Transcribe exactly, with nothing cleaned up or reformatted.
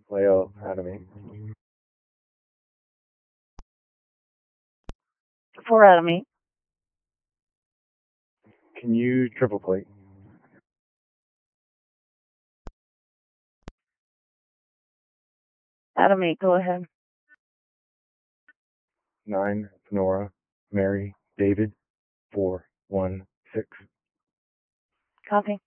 Leo, Adam eight. Four Adam eight. Can you triple plate? Adam eight, go ahead. Nine, Nora, Mary, David, four, one, six. Copy.